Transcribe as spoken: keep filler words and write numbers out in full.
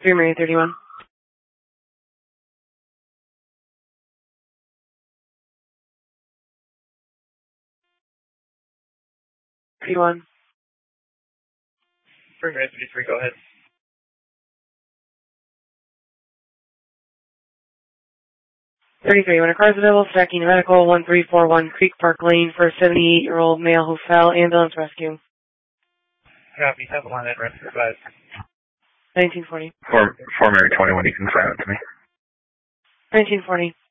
three Mary thirty-one. thirty-one. three Mary thirty-three, go ahead. thirty-three. When a car is available, stacking medical, one three four one Creek Park Lane for a seventy-eight-year-old male who fell, ambulance rescue. Copy, have a line at rescue advised. nineteen forty. four Mary twenty-one, you can sign it to me. nineteen forty.